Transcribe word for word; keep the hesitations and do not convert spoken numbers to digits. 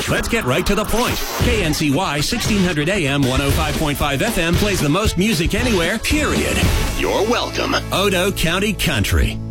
Let's get right to the point. K N C Y sixteen hundred A M one oh five point five F M plays the most music anywhere, period. You're welcome. Odo County Country.